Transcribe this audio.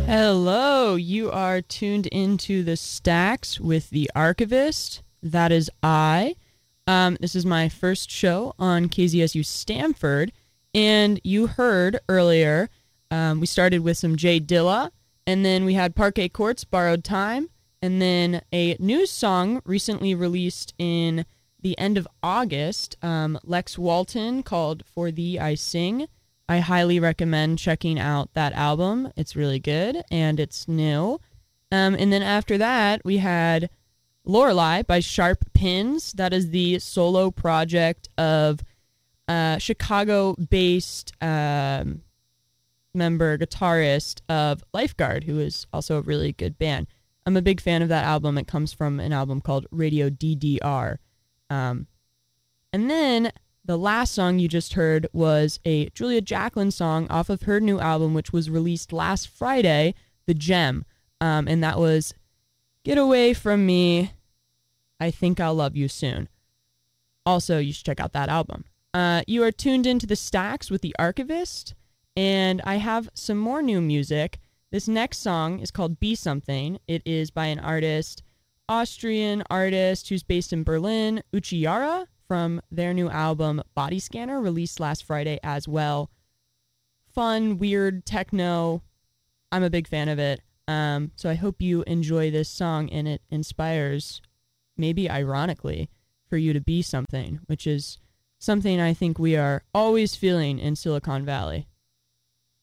Hello, you are tuned into the Stacks with the Archivist. That is I. This is my first show on KZSU Stamford, and you heard earlier, we started with some Jay Dilla, and then we had Parquet Courts, Borrowed Time, and then a new song recently released in the end of August, Lex Walton, called For Thee I Sing. I highly recommend checking out that album. It's really good, and it's new. And then after that, we had Lorelei by Sharp Pins. That is the solo project of Chicago-based member, guitarist of Lifeguard, who is also a really good band. I'm a big fan of that album. It comes from an album called Radio DDR. And then the last song you just heard was a Julia Jacklin song off of her new album, which was released last Friday, The Gem. And that was Get Away From Me, I Think I'll Love You Soon. Also, you should check out that album. You are tuned into the Stacks with the Archivist, and I have some more new music. This next song is called Be Something. It is by an Austrian artist who's based in Berlin, Uchiara, from their new album Body Scanner, released last Friday as well. Fun, weird, techno. I'm a big fan of it. So I hope you enjoy this song and it inspires, maybe ironically, for you to be something, which is something I think we are always feeling in Silicon Valley.